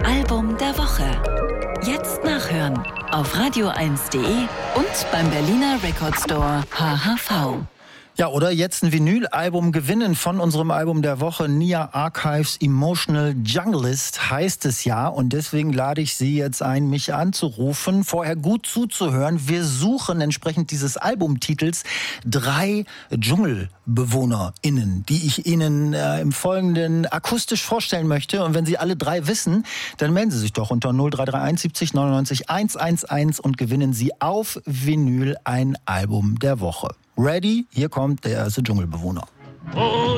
Album der Woche. Jetzt nachhören auf radio1.de und beim Berliner Record Store HHV. Ja, oder jetzt ein Vinylalbum gewinnen von unserem Album der Woche. Nia Archives Emotional Junglist heißt es ja. Und deswegen lade ich Sie jetzt ein, mich anzurufen, vorher gut zuzuhören. Wir suchen entsprechend dieses Albumtitels 3 DschungelbewohnerInnen, die ich Ihnen im Folgenden akustisch vorstellen möchte. Und wenn Sie alle 3 wissen, dann melden Sie sich doch unter 0331 70 99 111 und gewinnen Sie auf Vinyl ein Album der Woche. Ready? Hier kommt der erste Dschungelbewohner.